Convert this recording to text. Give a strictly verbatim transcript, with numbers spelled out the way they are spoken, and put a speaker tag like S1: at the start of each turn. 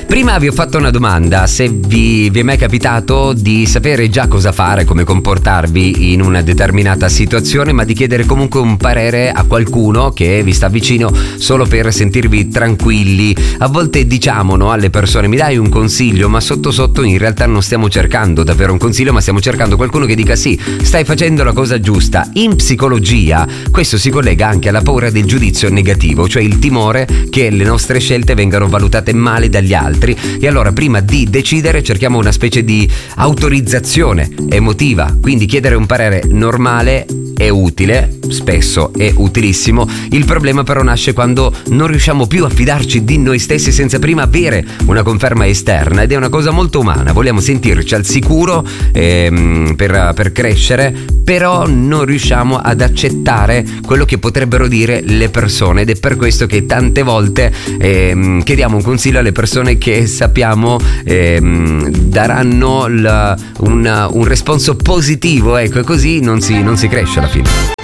S1: Prima vi ho fatto una domanda, se vi, vi è mai capitato di sapere già cosa fare, come comportarvi in una determinata situazione, ma di chiedere comunque un parere a qualcuno che vi sta vicino solo per sentirvi tranquilli. A volte diciamo, no, alle persone: mi dai un consiglio, ma sotto sotto in realtà non stiamo cercando davvero un consiglio, ma stiamo cercando qualcuno che dica: sì, stai facendo la cosa giusta. In psicologia questo si collega anche alla paura del giudizio negativo, cioè il timore che le nostre scelte vengano valutate male dagli altri. E allora prima di decidere cerchiamo una specie di autorizzazione emotiva, quindi chiedere un parere normale è utile, spesso è utilissimo. Il problema però nasce quando non riusciamo più a fidarci di noi stessi senza prima avere una conferma esterna, ed è una cosa molto umana. Vogliamo sentirci al sicuro ehm, per, per crescere, però non riusciamo ad accettare quello che potrebbero dire le persone, ed è per questo che tante volte ehm, chiediamo un consiglio alle persone che sappiamo ehm, daranno la, un, un responso positivo, ecco, e così non si, non si cresce alla fine.